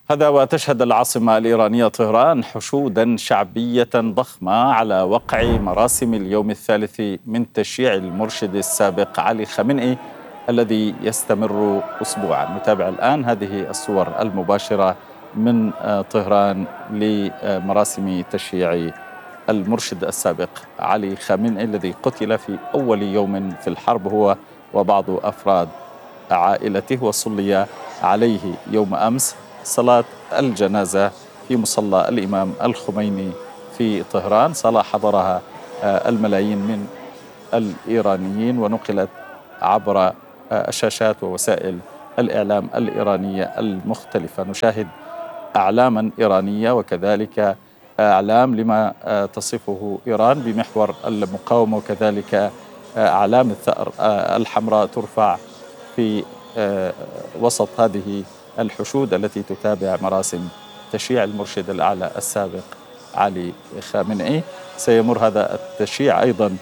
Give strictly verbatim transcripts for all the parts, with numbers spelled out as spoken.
هذا وتشهد العاصمة الإيرانية طهران حشودا شعبية ضخمة على وقع مراسم اليوم الثالث من تشييع المرشد السابق علي خامنئي الذي يستمر أسبوعا. نتابع الآن هذه الصور المباشرة من طهران لمراسم تشييع المرشد السابق علي خامنئي الذي قتل في أول يوم في الحرب هو وبعض أفراد عائلته، وصلي عليه يوم أمس صلاة الجنازة في مصلى الإمام الخميني في طهران، صلاة حضرها الملايين من الإيرانيين ونقلت عبر الشاشات ووسائل الإعلام الإيرانية المختلفة. نشاهد أعلاما إيرانية وكذلك أعلام لما تصفه إيران بمحور المقاومة، وكذلك أعلام الثأر الحمراء ترفع في وسط هذه الحشود التي تتابع مراسم تشييع المرشد الأعلى السابق علي خامنئي. سيمر هذا التشييع أيضا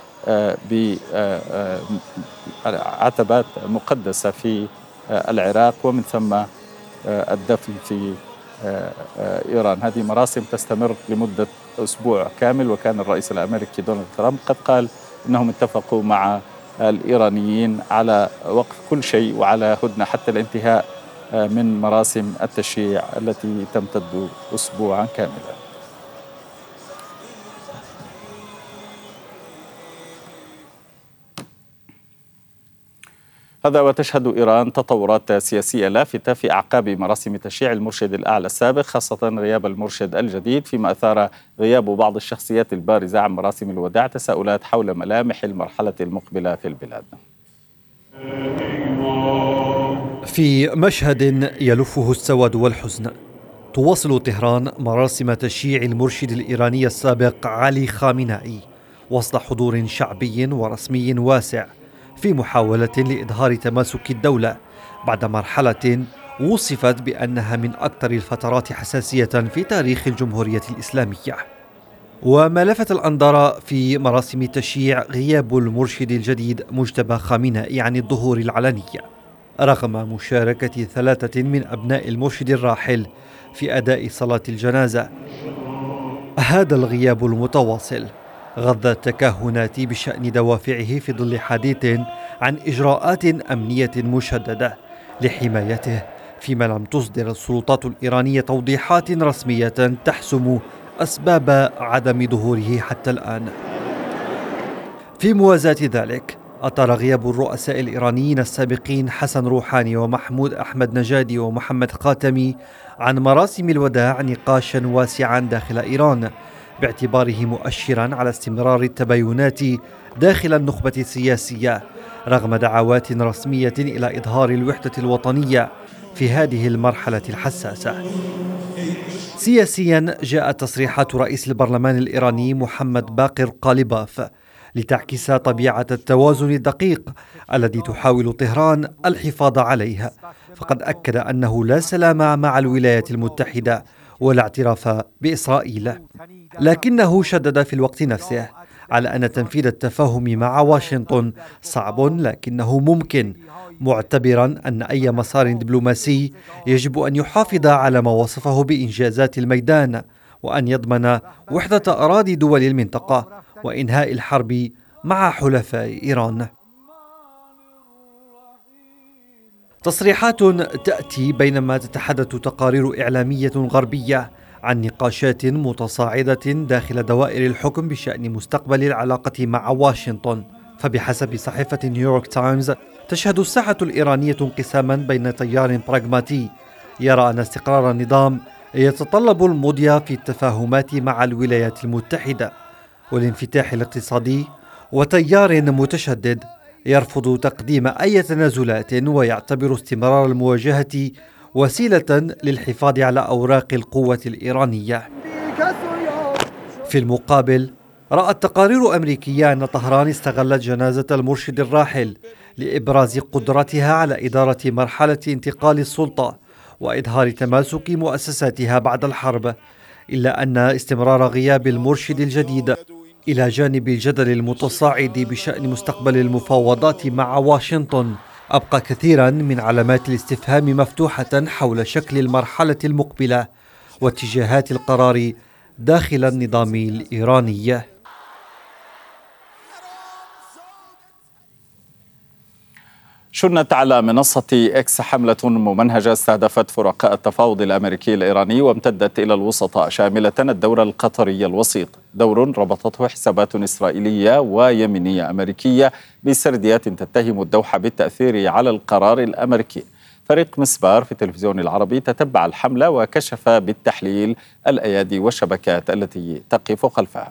بعتبات مقدسة في العراق ومن ثم الدفن في إيران. هذه مراسم تستمر لمدة أسبوع كامل، وكان الرئيس الأمريكي دونالد ترامب قد قال إنهم اتفقوا مع الإيرانيين على وقف كل شيء وعلى هدنة حتى الانتهاء من مراسم التشييع التي تمتد أسبوعا كاملا. هذا وتشهد إيران تطورات سياسية لافتة في أعقاب مراسم تشييع المرشد الأعلى السابق، خاصة غياب المرشد الجديد، فيما أثار غياب بعض الشخصيات البارزة عن مراسم الوداع تساؤلات حول ملامح المرحلة المقبلة في البلاد. في مشهد يلفه السواد والحزن، تواصل طهران مراسم تشييع المرشد الإيراني السابق علي خامنئي وسط حضور شعبي ورسمي واسع في محاولة لإظهار تماسك الدولة بعد مرحلة وصفت بأنها من أكثر الفترات حساسية في تاريخ الجمهورية الإسلامية. وما لفت الأنظار في مراسم التشييع غياب المرشد الجديد مجتبى خامنئي عن الظهور العلني رغم مشاركة ثلاثة من أبناء المرشد الراحل في أداء صلاة الجنازة. هذا الغياب المتواصل غض التكهنات بشأن دوافعه في ظل حديث عن إجراءات أمنية مشددة لحمايته، فيما لم تصدر السلطات الإيرانية توضيحات رسمية تحسم أسباب عدم ظهوره حتى الآن. في موازاة ذلك، أطال غياب الرؤساء الإيرانيين السابقين حسن روحاني ومحمود أحمد نجادي ومحمد خاتمي عن مراسم الوداع نقاشا واسعا داخل إيران، باعتباره مؤشرا على استمرار التباينات داخل النخبة السياسية رغم دعوات رسمية إلى إظهار الوحدة الوطنية في هذه المرحلة الحساسة. سياسيا، جاءت تصريحات رئيس البرلمان الإيراني محمد باقر قالباف لتعكس طبيعة التوازن الدقيق الذي تحاول طهران الحفاظ عليه، فقد أكد أنه لا سلام مع الولايات المتحدة ولا اعتراف بإسرائيل، لكنه شدد في الوقت نفسه على أن تنفيذ التفاهم مع واشنطن صعب لكنه ممكن، معتبرا أن أي مسار دبلوماسي يجب أن يحافظ على ما وصفه بإنجازات الميدان وأن يضمن وحدة أراضي دول المنطقة وإنهاء الحرب مع حلفاء إيران. تصريحات تأتي بينما تتحدث تقارير إعلامية غربية عن نقاشات متصاعدة داخل دوائر الحكم بشأن مستقبل العلاقة مع واشنطن. فبحسب صحيفة نيويورك تايمز، تشهد الساحة الإيرانية انقساما بين تيار براغماتي يرى أن استقرار النظام يتطلب المضي في التفاهمات مع الولايات المتحدة والانفتاح الاقتصادي، وتيار متشدد يرفض تقديم أي تنازلات ويعتبر استمرار المواجهة وسيلة للحفاظ على أوراق القوة الإيرانية. في المقابل، رأت تقارير أمريكية أن طهران استغلت جنازة المرشد الراحل لإبراز قدرتها على إدارة مرحلة انتقال السلطة وإظهار تماسك مؤسساتها بعد الحرب، إلا أن استمرار غياب المرشد الجديد إلى جانب الجدل المتصاعد بشأن مستقبل المفاوضات مع واشنطن أبقى كثيرا من علامات الاستفهام مفتوحة حول شكل المرحلة المقبلة واتجاهات القرار داخل النظام الإيراني. شنت على منصة إكس حملة ممنهجة استهدفت فرقاء التفاوض الأمريكي الإيراني وامتدت إلى الوسطاء، شاملة الدور القطري الوسيط، دور ربطته حسابات إسرائيلية ويمينية أمريكية بسرديات تتهم الدوحة بالتأثير على القرار الأمريكي. فريق مسبار في التلفزيون العربي تتبع الحملة وكشف بالتحليل الأيادي والشبكات التي تقف خلفها.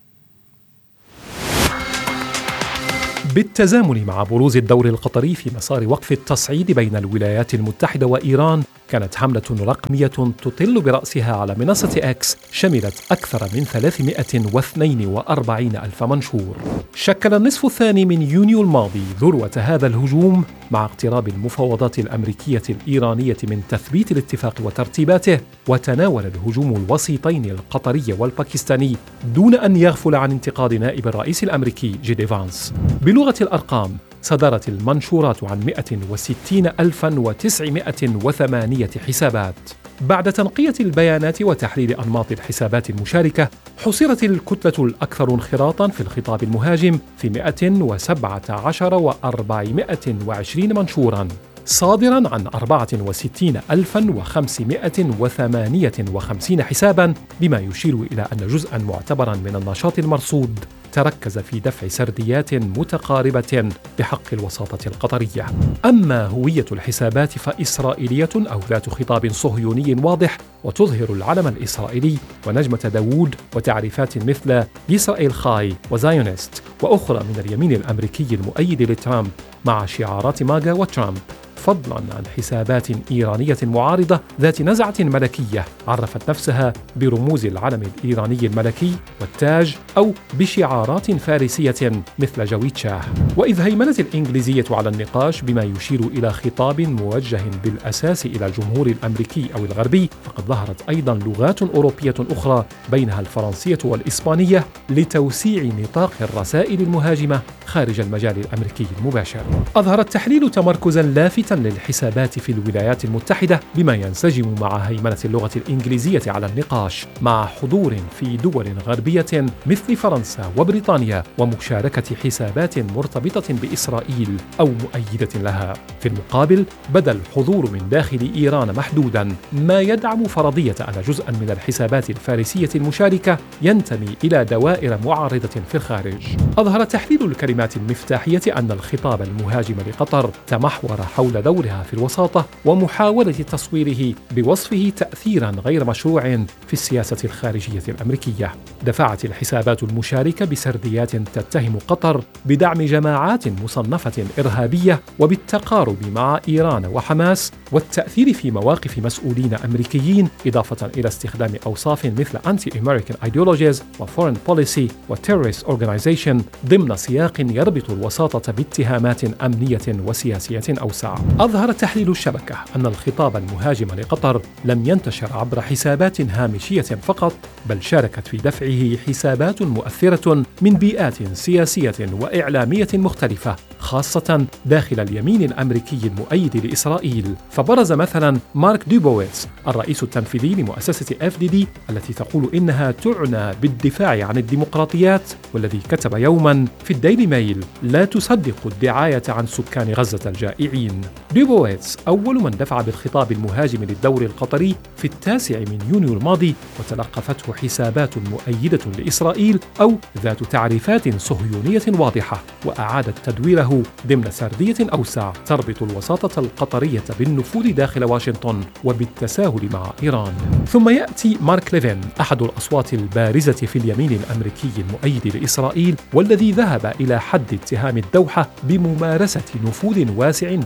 بالتزامن مع بروز الدور القطري في مسار وقف التصعيد بين الولايات المتحدة وإيران، كانت حملة رقمية تطل برأسها على منصة إكس شملت أكثر من ثلاثمائة واثنين وأربعين ألف منشور. شكل النصف الثاني من يونيو الماضي ذروة هذا الهجوم مع اقتراب المفاوضات الأمريكية الإيرانية من تثبيت الاتفاق وترتيباته، وتناول الهجوم الوسيطين القطري والباكستاني دون أن يغفل عن انتقاد نائب الرئيس الأمريكي جيدي فانس. بلغة الأرقام، صدرت المنشورات عن مئة وستين ألفا وتسعمائة وثمانية حسابات. بعد تنقية البيانات وتحليل أنماط الحسابات المشاركة، حصرت الكتلة الأكثر انخراطاً في الخطاب المهاجم في مئة وسبعة عشر وأربعمائة وعشرين منشوراً، صادراً عن أربعة وستين ألفا وخمسمائة وثمانية وخمسين حساباً، بما يشير إلى أن جزءاً معتبراً من النشاط المرصود تركز في دفع سرديات متقاربة بحق الوساطة القطرية. أما هوية الحسابات فإسرائيلية أو ذات خطاب صهيوني واضح وتظهر العلم الإسرائيلي ونجمة داوود وتعريفات مثل إسرائيل خاي وزايونست، وأخرى من اليمين الأمريكي المؤيد لترامب مع شعارات ماجا وترامب، فضلاً عن حسابات إيرانية معارضة ذات نزعة ملكية عرفت نفسها برموز العلم الإيراني الملكي والتاج أو بشعارات فارسية مثل جويد شاه. وإذ هيمنت الإنجليزية على النقاش بما يشير إلى خطاب موجه بالأساس إلى الجمهور الأمريكي أو الغربي، فقد ظهرت أيضاً لغات أوروبية أخرى بينها الفرنسية والإسبانية لتوسيع نطاق الرسائل المهاجمة خارج المجال الأمريكي المباشر. أظهر التحليل تمركزاً لافتا للحسابات في الولايات المتحدة بما ينسجم مع هيمنة اللغة الإنجليزية على النقاش، مع حضور في دول غربية مثل فرنسا وبريطانيا ومشاركة حسابات مرتبطة بإسرائيل أو مؤيدة لها. في المقابل بدا الحضور من داخل إيران محدودا، ما يدعم فرضية أن جزءا من الحسابات الفارسية المشاركة ينتمي إلى دوائر معارضة في الخارج. أظهر تحليل الكلمات المفتاحية أن الخطاب المهاجم لقطر تمحور حول دورها في الوساطة ومحاولة تصويره بوصفه تأثيرا غير مشروع في السياسة الخارجية الأمريكية. دفعت الحسابات المشاركة بسرديات تتهم قطر بدعم جماعات مصنفة إرهابية وبالتقارب مع إيران وحماس والتأثير في مواقف مسؤولين أمريكيين، إضافة إلى استخدام أوصاف مثل Anti-American Ideologies وForeign Policy وTerrorist Organization ضمن سياق يربط الوساطة باتهامات أمنية وسياسية أوسع. أظهر تحليل الشبكة أن الخطاب المهاجم لقطر لم ينتشر عبر حسابات هامشية فقط، بل شاركت في دفعه حسابات مؤثرة من بيئات سياسية وإعلامية مختلفة، خاصة داخل اليمين الأمريكي المؤيد لإسرائيل. فبرز مثلا مارك دوبويتس الرئيس التنفيذي لمؤسسة إف دي دي التي تقول إنها تعنى بالدفاع عن الديمقراطيات، والذي كتب يوما في الديلي ميل: لا تصدق الدعاية عن سكان غزة الجائعين. دوبويتس أول من دفع بالخطاب المهاجم للدور القطري في التاسع من يونيو الماضي، وتلقفته حسابات مؤيدة لإسرائيل أو ذات تعريفات صهيونية واضحة، وأعادت تدويره ضمن سردية أوسع تربط الوساطة القطرية بالنفوذ داخل واشنطن وبالتساهل مع إيران. ثم يأتي مارك ليفين، أحد الأصوات البارزة في اليمين الأمريكي المؤيد لإسرائيل، والذي ذهب إلى حد اتهام الدوحة بممارسة نفوذ واسع داخل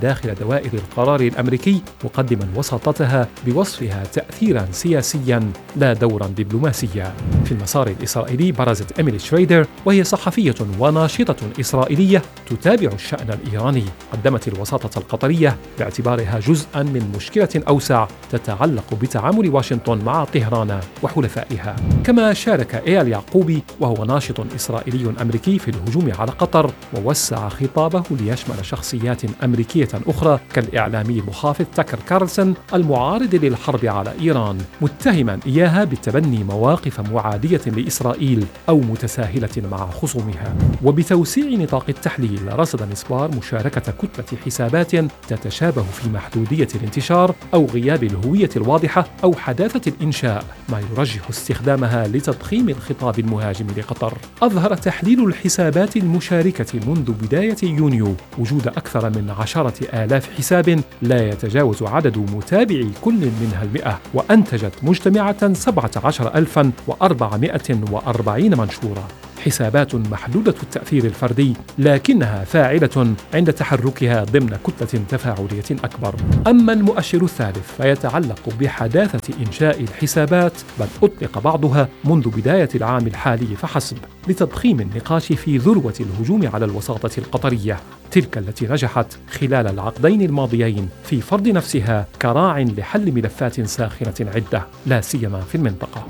دوائر القرار الأمريكي، مقدما وساطتها بوصفها تأثيرا سياسيا لا دورا دبلوماسيا. في المسار الإسرائيلي برزت إيميلي شريدر، وهي صحفية وناشطة إسرائيلية تتابع الشأن الإيراني. قدمت الوساطة القطرية باعتبارها جزءا من مشكلة أوسع تتعلق بتعامل واشنطن مع طهران وحلفائها. كما شارك إيال يعقوبي وهو ناشط إسرائيلي أمريكي في الهجوم على قطر، ووسع خطابه ليشمل شخصيات أمريكية أخرى كالإعلامي المحافظ تاكر كارلسون المعارض للحرب على إيران، متهما إياها بتبني مواقف معادية لإسرائيل أو متساهلة مع خصومها. وبتوسيع نطاق التحليل رصد مسبار مشاركة كتلة حسابات تتشابه في محدودية الانتشار أو غياب الهوية الواضحة أو حداثة الإنشاء، ما يرجح استخدامها لتضخيم الخطاب المهاجم لقطر. أظهر تحليل الحسابات المشاركة منذ بداية يونيو وجود أكثر من عشرة آلاف حساب لا يتجاوز عدد متابعي كل منها المئة، وأنتجت مجتمعة سبعة عشر ألفا وأربعمائة وأربعين منشورا. حسابات محدودة التأثير الفردي، لكنها فاعلة عند تحركها ضمن كتلة تفاعلية أكبر. أما المؤشر الثالث فيتعلق بحداثة إنشاء الحسابات، بل أطلق بعضها منذ بداية العام الحالي فحسب، لتضخيم النقاش في ذروة الهجوم على الوساطة القطرية، تلك التي نجحت خلال العقدين الماضيين في فرض نفسها كراع لحل ملفات ساخنة عدة، لا سيما في المنطقة.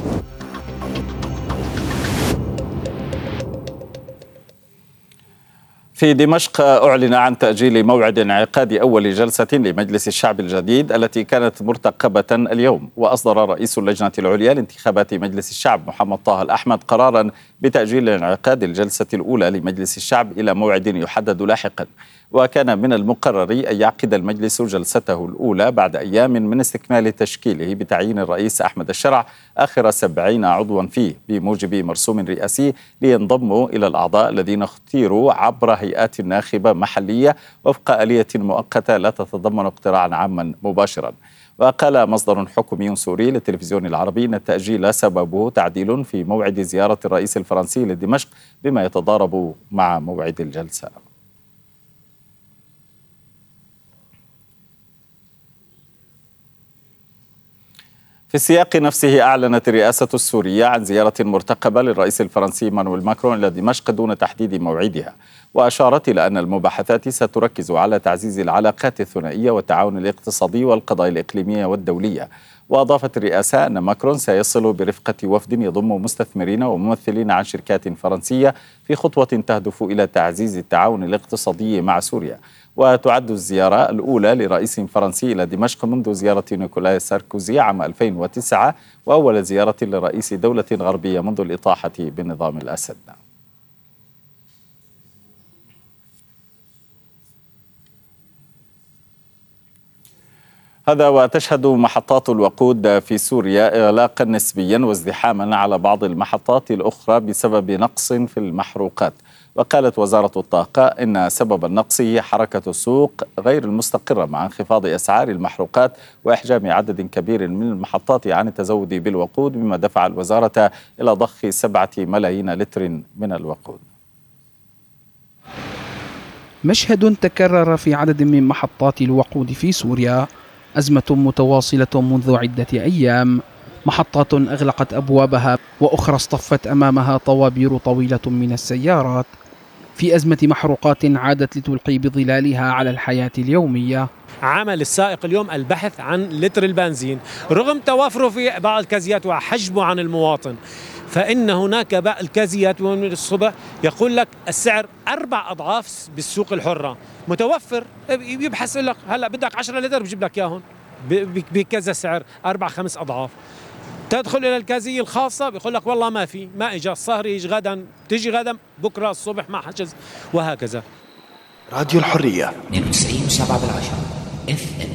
في دمشق أعلن عن تأجيل موعد انعقاد أول جلسة لمجلس الشعب الجديد التي كانت مرتقبة اليوم. وأصدر رئيس اللجنة العليا لانتخابات مجلس الشعب محمد طه الأحمد قرارا بتأجيل انعقاد الجلسة الأولى لمجلس الشعب إلى موعد يحدد لاحقا. وكان من المقرر أن يعقد المجلس جلسته الأولى بعد أيام من استكمال تشكيله بتعيين الرئيس أحمد الشرع آخر سبعين عضوا فيه بموجب مرسوم رئاسي لينضموا إلى الأعضاء الذين اختيروا عبر هيئات ناخبة محلية وفق آلية مؤقتة لا تتضمن اقتراعا عاما مباشرا. وقال مصدر حكومي سوري للتلفزيون العربي أن التأجيل سببه تعديل في موعد زيارة الرئيس الفرنسي لدمشق بما يتضارب مع موعد الجلسة. في السياق نفسه أعلنت الرئاسة السورية عن زيارة مرتقبة للرئيس الفرنسي مانويل ماكرون إلى دمشق دون تحديد موعدها، وأشارت إلى أن المباحثات ستركز على تعزيز العلاقات الثنائية والتعاون الاقتصادي والقضايا الإقليمية والدولية. وأضافت الرئاسة أن ماكرون سيصل برفقة وفد يضم مستثمرين وممثلين عن شركات فرنسية في خطوة تهدف إلى تعزيز التعاون الاقتصادي مع سوريا. وتعد الزيارة الأولى لرئيس فرنسي إلى دمشق منذ زيارة نيكولاي ساركوزي عام ألفين وتسعة، وأول زيارة لرئيس دولة غربية منذ الإطاحة بنظام الأسد. هذا وتشهد محطات الوقود في سوريا إغلاقا نسبيا وازدحاما على بعض المحطات الأخرى بسبب نقص في المحروقات. وقالت وزارة الطاقة إن سبب النقص هي حركة السوق غير المستقرة مع انخفاض أسعار المحروقات وإحجام عدد كبير من المحطات عن التزود بالوقود، مما دفع الوزارة إلى ضخ سبعة ملايين لتر من الوقود. مشهد تكرر في عدد من محطات الوقود في سوريا، أزمة متواصلة منذ عدة أيام، محطات أغلقت أبوابها وأخرى اصطفت أمامها طوابير طويلة من السيارات، في أزمة محروقات عادت لتلقي بظلالها على الحياة اليومية. عمل السائق اليوم البحث عن لتر البنزين رغم توافره في بعض الكازيات وحجبه عن المواطن، فإن هناك بعض الكازيات من الصبح يقول لك السعر أربع أضعاف بالسوق الحرة متوفر، يبحث لك هلا بدك عشرة لتر بجيب لك إياهم بكذا سعر أربع خمس أضعاف. تدخل إلى الكازية الخاصة بيقول لك والله ما في، ما إجا الصهر، يجي غدا، تيجي غدا بكرة الصبح ما حجز، وهكذا. راديو الحرية اثنين وتسعين وسبعة بالعشرة اف ام.